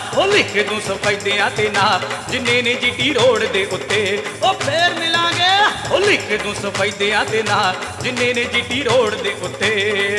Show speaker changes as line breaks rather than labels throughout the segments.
ਉਹ ਲਿਖ ਦੂੰ ਸਫੈਦਿਆਂ ਤੇ ਨਾ ਜਿੰਨੇ ਨੇ ਜੀਟੀ ਰੋਡ ਦੇ ਉੱਤੇ। ਉਹ ਫੇਰ ਮਿਲਾਂਗੇ ਉਹ ਲਿਖ ਦੂੰ ਸਫੈਦਿਆਂ ਤੇ ਨਾ ਜਿੰਨੇ ਨੇ ਜੀਟੀ ਰੋਡ ਦੇ ਉੱਤੇ।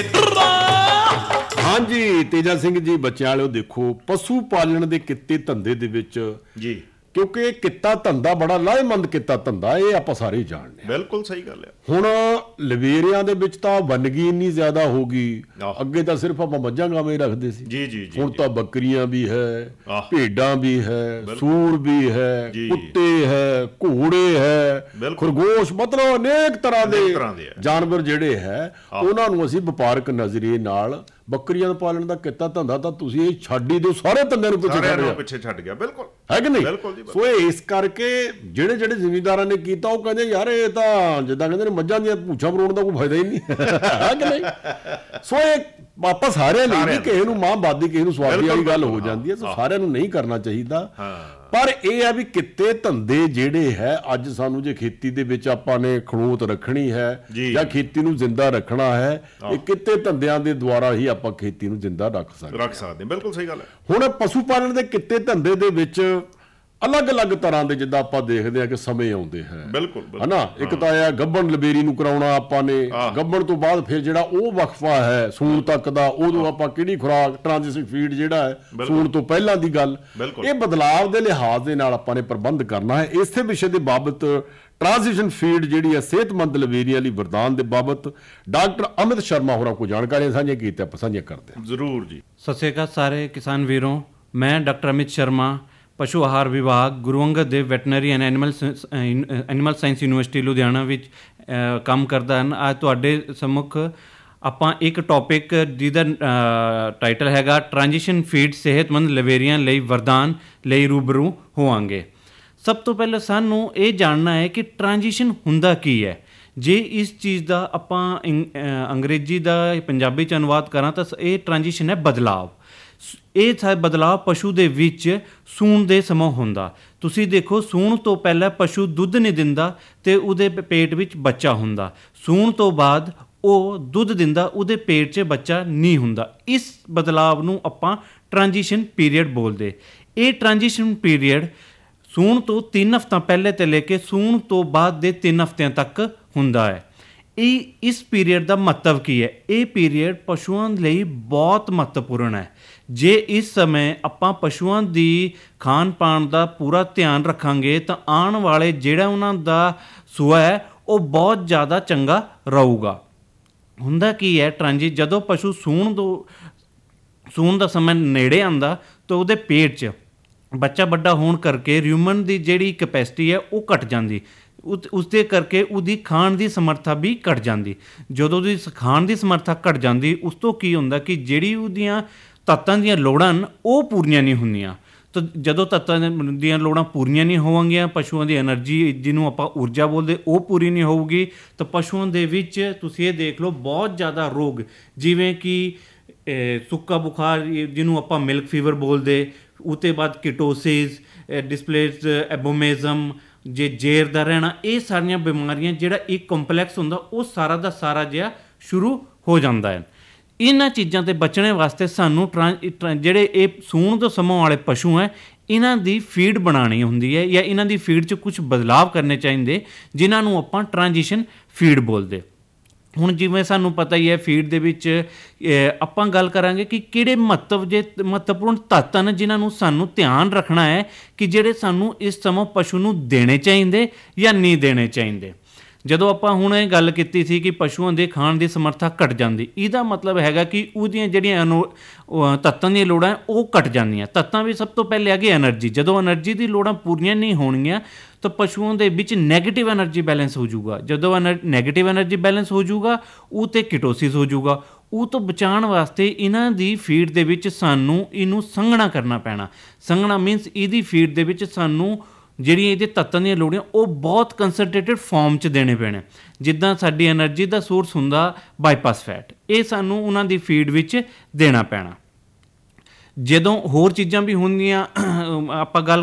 ਹਾਂਜੀ ਤੇਜਾ ਸਿੰਘ ਜੀ, ਬੱਚਿਆਂ ਵਾਲਿਓ ਦੇਖੋ, ਪਸ਼ੂ ਪਾਲਣ ਦੇ ਕਿੱਤੇ ਧੰਦੇ ਦੇ ਵਿੱਚ
ਜੀ,
ਕਿਉਂਕਿ ਇਹ ਕਿੱਤਾ ਧੰਦਾ ਬੜਾ ਲਾਹੇਮੰਦ ਕਿੱਤਾ ਧੰਦਾ, ਇਹ ਆਪਾਂ ਸਾਰੇ ਹੀ ਜਾਣਦੇ ਹਾਂ।
ਬਿਲਕੁਲ ਸਹੀ ਗੱਲ ਹੈ।
ਹੁਣ ਲਵੇਰਿਆਂ ਦੇ ਵਿੱਚ ਤਾਂ ਵੰਨਗੀ ਇੰਨੀ ਜ਼ਿਆਦਾ ਹੋ ਗਈ, ਅੱਗੇ ਤਾਂ ਸਿਰਫ ਆਪਾਂ ਮੱਝਾਂ ਗਾਵਾਂ ਹੀ ਰੱਖਦੇ ਸੀ।
ਜੀ ਜੀ ਜੀ,
ਹੁਣ ਤਾਂ ਬੱਕਰੀਆਂ ਵੀ ਹੈ, ਭੇਡਾਂ ਵੀ ਹੈ, ਸੂਰ ਵੀ ਹੈ, ਕੁੱਤੇ ਹੈ, ਘੋੜੇ ਹੈ, ਖਰਗੋਸ਼, ਮਤਲਬ ਅਨੇਕ ਤਰ੍ਹਾਂ ਦੇ ਜਾਨਵਰ ਜਿਹੜੇ ਹੈ ਉਹਨਾਂ ਨੂੰ ਅਸੀਂ ਵਪਾਰਕ ਨਜ਼ਰੀਏ ਨਾਲ ਬੱਕਰੀਆਂ ਦਾ ਪਾਲਣ ਦਾ ਕਿੱਤਾ ਧੰਦਾ ਤਾਂ ਤੁਸੀਂ ਇਹ ਛੱਡ ਹੀ ਦਿਓ, ਸਾਰੇ ਧੰਦਿਆਂ ਨੂੰ ਪਿੱਛੇ ਛੱਡ ਗਿਆ।
ਬਿਲਕੁਲ
ਹੈ ਕਿ ਨਹੀਂ? ਸੋ ਇਹ ਇਸ ਕਰਕੇ ਜਿਹੜੇ ਜ਼ਿਮੀਂਦਾਰਾਂ ਨੇ ਕੀਤਾ ਉਹ ਕਹਿੰਦੇ ਯਾਰ ਇਹ ਤਾਂ ਜਿੱਦਾਂ ਕਹਿੰਦੇ ਨੇ ਮੱਝਾਂ ਦੀਆਂ ਪੂਛਾਂ ਬਣਾਉਣ ਦਾ ਕੋਈ ਫਾਇਦਾ ਹੀ ਨਹੀਂ, ਹੈ ਕਿ ਨਹੀਂ? ਸੋ ਇਹ ਆਪਾਂ ਸਾਰਿਆਂ ਲਈ ਨਹੀਂ, ਕਿਸੇ ਨੂੰ ਮਾਂ ਬਾਦੀ ਕਿਸੇ ਨੂੰ ਸਵਾਦੀ ਵਾਲੀ ਗੱਲ ਹੋ ਜਾਂਦੀ ਹੈ, ਸੋ ਸਾਰਿਆਂ ਨੂੰ ਨਹੀਂ ਕਰਨਾ ਚਾਹੀਦਾ। ਪਰ ਇਹ ਹੈ ਵੀ ਕਿੱਤੇ ਧੰਦੇ ਜਿਹੜੇ ਹੈ ਅੱਜ ਸਾਨੂੰ ਜੇ ਖੇਤੀ ਦੇ ਵਿੱਚ ਆਪਾਂ ਨੇ ਖੜੋਤ ਰੱਖਣੀ ਹੈ ਜਾਂ ਖੇਤੀ ਨੂੰ ਜ਼ਿੰਦਾ ਰੱਖਣਾ ਹੈ, ਇਹ ਕਿੱਤੇ ਧੰਦਿਆਂ ਦੇ ਦੁਆਰਾ ਹੀ ਆਪਾਂ ਖੇਤੀ ਨੂੰ ਜ਼ਿੰਦਾ ਰੱਖ ਸਕਦੇ।
ਬਿਲਕੁਲ ਸਹੀ ਗੱਲ ਹੈ।
ਹੁਣ ਪਸ਼ੂ ਪਾਲਣ ਦੇ ਕਿੱਤੇ ਧੰਦੇ ਦੇ ਵਿੱਚ ਅਲੱਗ-ਅਲੱਗ ਤਰ੍ਹਾਂ ਦੇ ਜਿੱਦਾਂ ਆਪਾਂ ਦੇਖਦੇ ਹਾਂ ਕਿ ਸਮੇਂ ਆਉਂਦੇ ਹੈ, ਹਨਾ। ਇੱਕ ਤਾਂ ਆਇਆ ਗੱਭਣ ਲਵੇਰੀ ਨੂੰ ਕਰਾਉਣਾ ਆਪਾਂ ਨੇ, ਗੱਭਣ ਤੋਂ ਬਾਅਦ ਫਿਰ ਜਿਹੜਾ ਉਹ ਵਕਫਾ ਹੈ ਸੂਣ ਤੱਕ ਦਾ, ਉਦੋਂ ਆਪਾਂ ਕਿਹੜੀ ਖੁਰਾਕ ਟ੍ਰਾਂਜੀਸ਼ਨ ਫੀਡ ਜਿਹੜਾ ਹੈ ਸੂਣ ਤੋਂ ਪਹਿਲਾਂ ਦੀ ਗੱਲ, ਇਹ ਬਦਲਾਵ ਦੇ ਲਿਹਾਜ਼ ਦੇ ਨਾਲ ਆਪਾਂ ਨੇ ਪ੍ਰਬੰਧ ਕਰਨਾ ਹੈ। ਇਸੇ ਵਿਸ਼ੇ ਦੇ ਬਾਬਤ ਟ੍ਰਾਂਜੀਸ਼ਨ ਫੀਡ ਜਿਹੜੀ ਹੈ ਸਿਹਤਮੰਦ ਲਵੇਰੀਆਂ ਲਈ ਵਰਦਾਨ ਦੇ ਬਾਬਤ ਡਾਕਟਰ ਅਮਿਤ ਸ਼ਰਮਾ ਹੋਰਾਂ ਕੋਲ ਜਾਣਕਾਰੀਆਂ ਸਾਂਝੀਆਂ ਕੀਤੀਆਂ, ਸਾਂਝੀਆਂ ਕਰਦੇ ਹਾਂ।
ਜ਼ਰੂਰ ਜੀ।
ਸਤਿ ਸ਼੍ਰੀ ਅਕਾਲ ਸਾਰੇ ਕਿਸਾਨ ਵੀਰੋਂ, ਮੈਂ ਡਾਕਟਰ ਅਮਿਤ ਸ਼ਰਮਾ, ਪਸ਼ੂ ਆਹਾਰ ਵਿਭਾਗ, Guru Angad Dev veterinary and animal science university Ludhiana ਵਿੱਚ ਕੰਮ ਕਰਦਾ ਹਨ। ਅੱਜ ਤੁਹਾਡੇ ਸਮੁਖ ਆਪਾਂ ਇੱਕ ਟੌਪਿਕ ਜਿਹਦਾ ਟਾਈਟਲ ਹੈਗਾ ਟ੍ਰਾਂਜੀਸ਼ਨ ਫੀਡ ਸਿਹਤਮੰਦ ਲਵੇਰੀਆਂ ਲਈ ਵਰਦਾਨ ਲਈ ਰੂਬਰੂ ਹੋਵਾਂਗੇ। ਸਭ ਤੋਂ ਪਹਿਲਾਂ ਸਾਨੂੰ ਇਹ ਜਾਣਨਾ ਹੈ ਕਿ ਟ੍ਰਾਂਜੀਸ਼ਨ ਹੁੰਦਾ ਕੀ ਹੈ। ਜੇ ਇਸ ਚੀਜ਼ ਦਾ ਆਪਾਂ ਅੰਗਰੇਜ਼ੀ ਦਾ ਪੰਜਾਬੀ 'ਚ ਅਨੁਵਾਦ ਕਰਾਂ ਤਾਂ ਇਹ ਟ੍ਰਾਂਜੀਸ਼ਨ ਹੈ ਬਦਲਾਵ। ਇਹ ਬਦਲਾਵ ਪਸ਼ੂ ਦੇ ਵਿੱਚ ਸੂਣ ਦੇ ਸਮਾਂ ਹੁੰਦਾ। ਤੁਸੀਂ ਦੇਖੋ, ਸੂਣ ਤੋਂ ਪਹਿਲਾਂ ਪਸ਼ੂ ਦੁੱਧ ਨਹੀਂ ਦਿੰਦਾ ਅਤੇ ਉਹਦੇ ਪੇਟ ਵਿੱਚ ਬੱਚਾ ਹੁੰਦਾ। ਸੂਣ ਤੋਂ ਬਾਅਦ ਉਹ ਦੁੱਧ ਦਿੰਦਾ, ਉਹਦੇ ਪੇਟ 'ਚ ਬੱਚਾ ਨਹੀਂ ਹੁੰਦਾ। ਇਸ ਬਦਲਾਵ ਨੂੰ ਆਪਾਂ ਟ੍ਰਾਂਜੀਸ਼ਨ ਪੀਰੀਅਡ ਬੋਲਦੇ। ਇਹ ਟ੍ਰਾਂਜੀਸ਼ਨ ਪੀਰੀਅਡ ਸੂਣ ਤੋਂ 3 ਹਫ਼ਤਾ ਪਹਿਲੇ ਤੋਂ ਲੈ ਕੇ ਸੂਣ ਤੋਂ ਬਾਅਦ ਦੇ 3 ਹਫ਼ਤਿਆਂ ਤੱਕ ਹੁੰਦਾ ਹੈ। ਇਸ ਪੀਰੀਅਡ ਦਾ ਮਹੱਤਵ ਕੀ ਹੈ? ਇਹ ਪੀਰੀਅਡ ਪਸ਼ੂਆਂ ਲਈ ਬਹੁਤ ਮਹੱਤਵਪੂਰਨ ਹੈ। ਜੇ ਇਸ ਸਮੇਂ ਆਪਾਂ ਪਸ਼ੂਆਂ ਦੀ ਖਾਣ ਪਾਣ ਦਾ ਪੂਰਾ ਧਿਆਨ ਰੱਖਾਂਗੇ ਤਾਂ ਆਉਣ ਵਾਲੇ ਜਿਹੜਾ ਉਹਨਾਂ ਦਾ ਸੂਆ ਹੈ ਉਹ ਬਹੁਤ ਜ਼ਿਆਦਾ ਚੰਗਾ ਰਹੂਗਾ। ਹੁੰਦਾ ਕੀ ਹੈ, ਜਦੋਂ ਪਸ਼ੂ ਸੂਣ ਦਾ ਸਮਾਂ ਨੇੜੇ ਆਉਂਦਾ ਤਾਂ ਉਹਦੇ ਪੇਟ 'ਚ ਬੱਚਾ ਵੱਡਾ ਹੋਣ ਕਰਕੇ ਰਿਊਮਨ ਦੀ ਜਿਹੜੀ ਕੈਪੈਸਿਟੀ ਹੈ ਉਹ ਘਟ ਜਾਂਦੀ, ਉਸਦੇ ਕਰਕੇ ਉਹਦੀ ਖਾਣ ਦੀ ਸਮਰੱਥਾ ਵੀ ਘਟ ਜਾਂਦੀ। ਜਦੋਂ ਉਹਦੀ ਖਾਣ ਦੀ ਸਮਰੱਥਾ ਘਟ ਜਾਂਦੀ, ਉਸ ਤੋਂ ਕੀ ਹੁੰਦਾ ਕਿ ਜਿਹੜੀ ਉਹਦੀਆਂ ਤੱਤਾਂ ਦੀਆਂ ਲੋੜਾਂ ਉਹ ਪੂਰੀਆਂ ਨਹੀਂ ਹੁੰਦੀਆਂ। ਤਾਂ ਜਦੋਂ ਤੱਤਾਂ ਦੀਆਂ ਲੋੜਾਂ ਪੂਰੀਆਂ ਨਹੀਂ ਹੋਣਗੀਆਂ, ਪਸ਼ੂਆਂ ਦੀ ਐਨਰਜੀ ਜਿਹਨੂੰ ਆਪਾਂ ਊਰਜਾ ਬੋਲਦੇ ਉਹ ਪੂਰੀ ਨਹੀਂ ਹੋਊਗੀ, ਤਾਂ ਪਸ਼ੂਆਂ ਦੇ ਵਿੱਚ ਤੁਸੀਂ ਇਹ ਦੇਖ ਲਓ ਬਹੁਤ ਜ਼ਿਆਦਾ ਰੋਗ, ਜਿਵੇਂ ਕਿ ਸੁੱਕਾ ਬੁਖਾਰ ਜਿਹਨੂੰ ਆਪਾਂ ਮਿਲਕ ਫੀਵਰ ਬੋਲਦੇ, ਉਹਦੇ ਬਾਅਦ ਕੀਟੋਸਿਸ, ਡਿਸਪਲੇਸਡ ਐਬੋਮਿਜ਼ਮ, ਜੇ ਜ਼ੇਰ ਦਾ ਰਹਿਣਾ, ਇਹ ਸਾਰੀਆਂ ਬਿਮਾਰੀਆਂ ਜਿਹੜਾ ਇੱਕ ਕੰਪਲੈਕਸ ਹੁੰਦਾ ਉਹ ਸਾਰਾ ਦਾ ਸਾਰਾ ਜਿਹਾ ਸ਼ੁਰੂ ਹੋ ਜਾਂਦਾ ਹੈ। ਇਹਨਾਂ ਚੀਜ਼ਾਂ ਤੋਂ ਬਚਣ ਵਾਸਤੇ ਸਾਨੂੰ ਜਿਹੜੇ ਇਹ ਸੂਣ ਤੋਂ ਸਮਾਂ ਵਾਲੇ ਪਸ਼ੂ ਹੈ ਇਹਨਾਂ ਦੀ ਫੀਡ ਬਣਾਉਣੀ ਹੁੰਦੀ ਹੈ ਜਾਂ ਇਹਨਾਂ ਦੀ ਫੀਡ 'ਚ ਕੁਛ ਬਦਲਾਵ ਕਰਨੇ ਚਾਹੀਦੇ, ਜਿਨ੍ਹਾਂ ਨੂੰ ਆਪਾਂ ਟ੍ਰਾਂਜੀਸ਼ਨ ਫੀਡ ਬੋਲਦੇ। ਹੁਣ ਜਿਵੇਂ ਸਾਨੂੰ ਪਤਾ ਹੀ ਹੈ ਫੀਡ ਦੇ ਵਿੱਚ ਆਪਾਂ ਗੱਲ ਕਰਾਂਗੇ ਕਿ ਕਿਹੜੇ ਮਹੱਤਵਪੂਰਨ ਤੱਤ ਹਨ ਜਿਨ੍ਹਾਂ ਨੂੰ ਸਾਨੂੰ ਧਿਆਨ ਰੱਖਣਾ ਹੈ ਕਿ ਜਿਹੜੇ ਸਾਨੂੰ ਇਸ ਸਮਾਂ ਪਸ਼ੂ ਨੂੰ ਦੇਣੇ ਚਾਹੀਦੇ ਜਾਂ ਨਹੀਂ ਦੇਣੇ ਚਾਹੀਦੇ। ਜਦੋਂ ਆਪਾਂ ਹੁਣ ਇਹ ਗੱਲ ਕੀਤੀ ਸੀ ਕਿ ਪਸ਼ੂਆਂ ਦੇ ਖਾਣ ਦੀ ਸਮਰੱਥਾ ਘਟ ਜਾਂਦੀ, ਇਹਦਾ ਮਤਲਬ ਹੈਗਾ ਕਿ ਉਹਦੀਆਂ ਜਿਹੜੀਆਂ ਤੱਤਾਂ ਦੀਆਂ ਲੋੜਾਂ ਉਹ ਘਟ ਜਾਂਦੀਆਂ। ਤੱਤਾਂ ਵੀ ਸਭ ਤੋਂ ਪਹਿਲੇ ਹੈਗੇ ਐਨਰਜੀ। ਜਦੋਂ ਐਨਰਜੀ ਦੀ ਲੋੜਾਂ ਪੂਰੀਆਂ ਨਹੀਂ ਹੋਣਗੀਆਂ ਤਾਂ ਪਸ਼ੂਆਂ ਦੇ ਵਿੱਚ ਨੈਗੇਟਿਵ ਐਨਰਜੀ ਬੈਲੈਂਸ ਹੋ ਜਾਊਗਾ। ਜਦੋਂ ਨੈਗੇਟਿਵ ਐਨਰਜੀ ਬੈਲੈਂਸ ਹੋ ਜਾਊਗਾ ਉਹ 'ਤੇ ਕੀਟੋਸਿਸ ਹੋ ਜਾਊਗਾ। ਉਹ ਤੋਂ ਬਚਾਉਣ ਵਾਸਤੇ ਇਹਨਾਂ ਦੀ ਫੀਡ ਦੇ ਵਿੱਚ ਸਾਨੂੰ ਇਹਨੂੰ ਸੰਘਣਾ ਕਰਨਾ ਪੈਣਾ। ਸੰਘਣਾ ਮੀਨਸ ਇਹਦੀ ਫੀਡ ਦੇ ਵਿੱਚ ਸਾਨੂੰ ਜਿਹੜੀਆਂ ਇਹਦੇ ਤੱਤਾਂ ਦੀਆਂ ਲੋੜਾਂ ਉਹ ਬਹੁਤ ਕੰਸਨਟਰੇਟਡ ਫਾਰਮ 'ਚ ਦੇਣੇ ਪੈਣੇ। ਜਿੱਦਾਂ ਸਾਡੀ ਐਨਰਜੀ ਦਾ ਸੋਰਸ ਹੁੰਦਾ ਬਾਈਪਾਸ ਫੈਟ, ਇਹ ਸਾਨੂੰ ਉਹਨਾਂ ਦੀ ਫੀਡ ਵਿੱਚ ਦੇਣਾ ਪੈਣਾ। ਜਦੋਂ ਹੋਰ ਚੀਜ਼ਾਂ ਵੀ ਹੁੰਦੀਆਂ ਆਪਾਂ ਗੱਲ